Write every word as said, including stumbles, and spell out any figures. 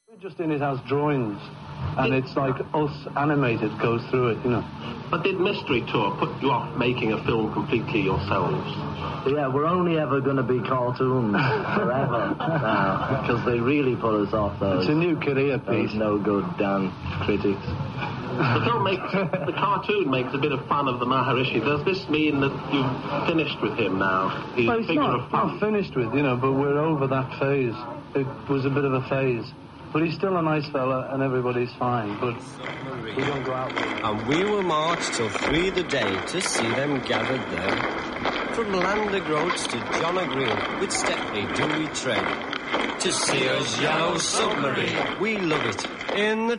We're just in his house drawings, and it's like us animated goes through it, you know. But did Mystery Tour put you off making a film completely yourselves? Yeah, we're only ever going to be cartoons forever now, because they really put us off those. It's a new career piece. Those no good damn critics. The film makes, the cartoon makes a bit of fun of the Maharishi. Does this mean that you've finished with him now? He's well, it's figure not, of fun. not finished with, you know, but we're over that phase. It was a bit of a phase. But he's still a nice fella and everybody's fine, but we don't go out with him. And we will march till three of the day to see them gathered there. From Landergroats to John O'Green, with Stepney do we tread. To see us yellow submarine, we love it. In the